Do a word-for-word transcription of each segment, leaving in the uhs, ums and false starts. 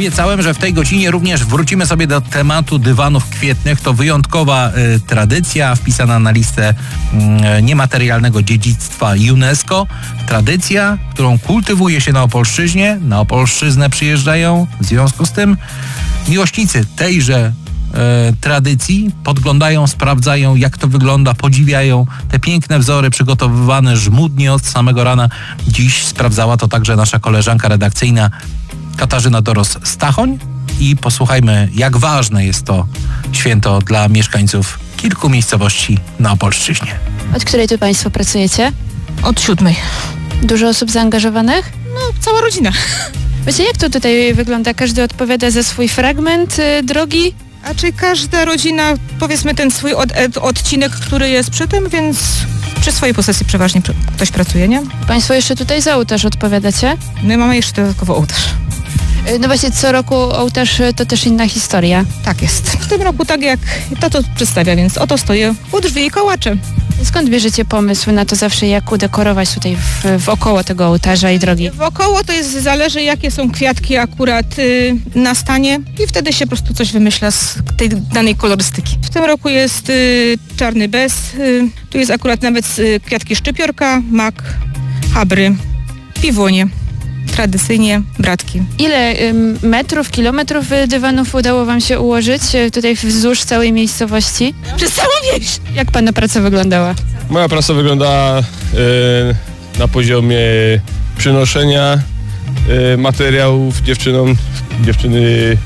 Obiecałem, że w tej godzinie również wrócimy sobie do tematu dywanów kwietnych. To wyjątkowa y, tradycja wpisana na listę y, niematerialnego dziedzictwa UNESCO. Tradycja, którą kultywuje się na Opolszczyźnie. Na Opolszczyznę przyjeżdżają w związku z tym miłośnicy tejże E, tradycji, podglądają, sprawdzają, jak to wygląda, podziwiają te piękne wzory przygotowywane żmudnie od samego rana. Dziś sprawdzała to także nasza koleżanka redakcyjna Katarzyna Doros-Stachoń i posłuchajmy, jak ważne jest to święto dla mieszkańców kilku miejscowości na Opolszczyźnie. Od której tu Państwo pracujecie? Od siódmej. Dużo osób zaangażowanych? No, cała rodzina. Wiecie, jak to tutaj wygląda? Każdy odpowiada za swój fragment y, drogi? A czy każda rodzina, powiedzmy ten swój od, od, odcinek, który jest przy tym, więc przy swojej posesji przeważnie ktoś pracuje, nie? Państwo jeszcze tutaj za ołtarz odpowiadacie? My mamy jeszcze dodatkowo ołtarz. Y, No właśnie, co roku ołtarz to też inna historia. Tak jest. W tym roku tak jak to to przedstawia, więc oto stoję u drzwi i kołaczę. Skąd bierzecie pomysł na to zawsze, jak udekorować tutaj w, wokoło tego ołtarza i drogi? Wokoło to jest, zależy jakie są kwiatki akurat y, na stanie i wtedy się po prostu coś wymyśla z tej danej kolorystyki. W tym roku jest y, czarny bez, y, tu jest akurat nawet y, kwiatki szczypiorka, mak, habry, piwonie. Tradycyjnie bratki. Ile ym, metrów, kilometrów y, dywanów udało Wam się ułożyć y, tutaj wzdłuż całej miejscowości? Przez całą wieś! Jak Pana praca wyglądała? Moja praca wygląda y, na poziomie przynoszenia y, materiałów dziewczynom. Dziewczyny y,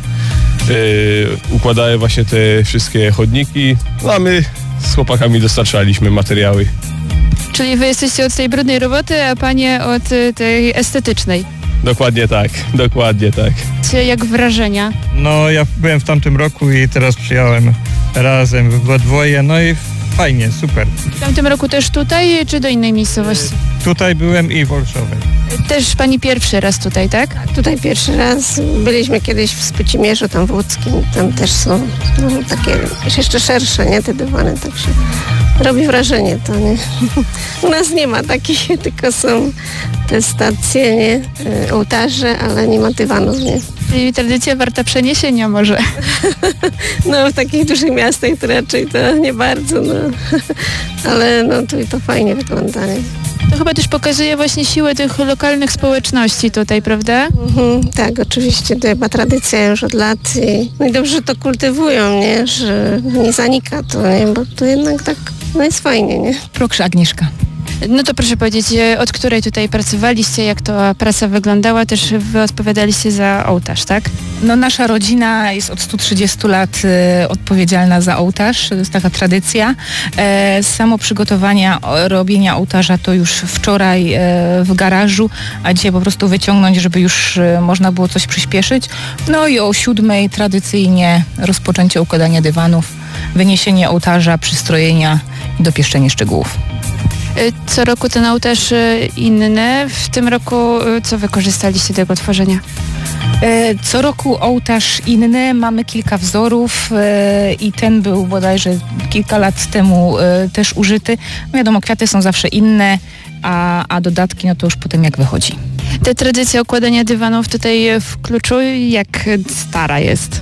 układają właśnie te wszystkie chodniki, no a my z chłopakami dostarczaliśmy materiały. Czyli Wy jesteście od tej brudnej roboty, a Panie od y, tej estetycznej. Dokładnie tak, dokładnie tak. Jak wrażenia? No ja byłem w tamtym roku i teraz przyjechałem razem we dwoje, no i fajnie, super. W tamtym roku też tutaj, czy do innej miejscowości? Tutaj byłem i w Olszowej. Też Pani pierwszy raz tutaj, tak? Tutaj pierwszy raz. Byliśmy kiedyś w Spycimierzu, tam w Łódzkim. Tam też są no, takie jeszcze szersze, nie, te dywany, także robi wrażenie to, nie? U nas nie ma takich, tylko są te stacje, nie? Ołtarze, ale nie ma dywanów, nie? Czyli tradycja warta przeniesienia może. No w takich dużych miastach to raczej to nie bardzo, no. Ale no tu to fajnie wygląda, nie? To chyba też pokazuje właśnie siłę tych lokalnych społeczności tutaj, prawda? Mhm, tak, oczywiście, to chyba tradycja już od lat i, no i dobrze, że to kultywują, nie? Że nie zanika to, nie? Bo to jednak tak, no jest fajnie, nie? Proszę, Agnieszka. No to proszę powiedzieć, od której tutaj pracowaliście, jak to praca wyglądała? Też Wy odpowiadaliście za ołtarz, tak? No nasza rodzina jest od stu trzydziestu lat e, odpowiedzialna za ołtarz, to jest taka tradycja. E, samo przygotowania o, robienia ołtarza to już wczoraj e, w garażu, a dzisiaj po prostu wyciągnąć, żeby już e, można było coś przyspieszyć. No i o siódmej tradycyjnie rozpoczęcie układania dywanów, wyniesienie ołtarza, przystrojenia i dopieszczenie szczegółów. Co roku ten ołtarz inny. W tym roku co wykorzystaliście do tego tworzenia? Co roku ołtarz inny, mamy kilka wzorów i ten był bodajże kilka lat temu też użyty. No wiadomo, kwiaty są zawsze inne, a, a dodatki no to już potem jak wychodzi. Ta tradycja układania dywanów tutaj w Kluczu, jak stara jest?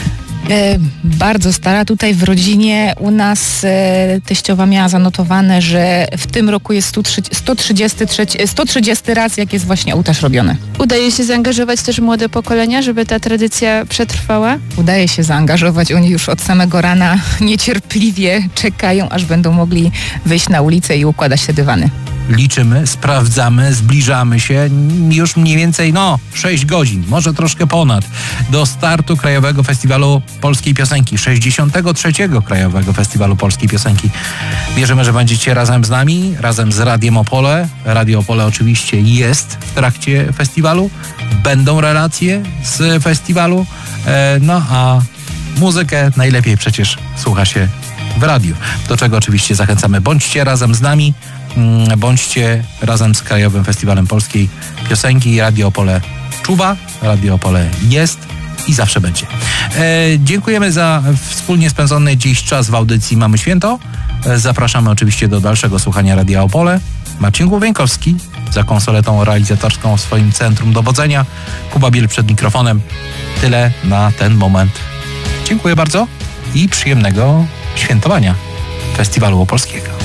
E, bardzo stara. Tutaj w rodzinie u nas e, teściowa miała zanotowane, że w tym roku jest sto trzydziesty trzeci, sto trzydziesty raz, jak jest właśnie ołtarz robiony. Udaje się zaangażować też młode pokolenia, żeby ta tradycja przetrwała? Udaje się zaangażować. Oni już od samego rana niecierpliwie czekają, aż będą mogli wyjść na ulicę i układać te dywany. Liczymy, sprawdzamy, zbliżamy się już mniej więcej, no, sześć godzin, może troszkę ponad, do startu Krajowego Festiwalu Polskiej Piosenki, sześćdziesiątego trzeciego Krajowego Festiwalu Polskiej Piosenki. Wierzymy, że będziecie razem z nami, razem z Radiem Opole. Radio Opole oczywiście jest w trakcie festiwalu, będą relacje z festiwalu, no a muzykę najlepiej przecież słucha się w radiu, do czego oczywiście zachęcamy. Bądźcie razem z nami, bądźcie razem z Krajowym Festiwalem Polskiej Piosenki. Radio Opole czuwa, Radio Opole jest i zawsze będzie. E, dziękujemy za wspólnie spędzony dziś czas w audycji Mamy Święto. E, zapraszamy oczywiście do dalszego słuchania Radia Opole. Marcin Głowienkowski za konsoletą realizatorską w swoim centrum dowodzenia. Kuba Biel przed mikrofonem. tyle na ten moment. Dziękuję bardzo i przyjemnego świętowania Festiwalu Opolskiego.